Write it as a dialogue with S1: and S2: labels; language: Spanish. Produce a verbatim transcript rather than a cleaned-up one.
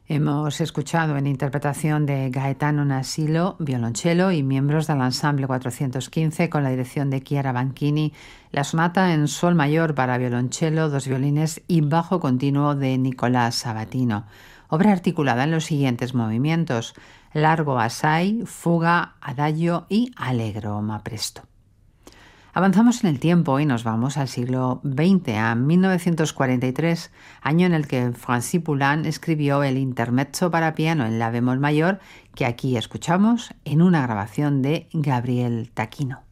S1: Hemos escuchado en interpretación de Gaetano Nasilo, violonchelo y miembros del ensamble cuatrocientos quince con la dirección de Chiara Banchini, la sonata en sol mayor para violonchelo, dos violines y bajo continuo de Nicolás Sabatino, obra articulada en los siguientes movimientos: largo assai, fuga, adagio y allegro ma presto. Avanzamos en el tiempo y nos vamos al siglo veinte, a mil novecientos cuarenta y tres, año en el que Francis Poulenc escribió el intermezzo para piano en la bemol mayor, que aquí escuchamos en una grabación de Gabriel Taquino.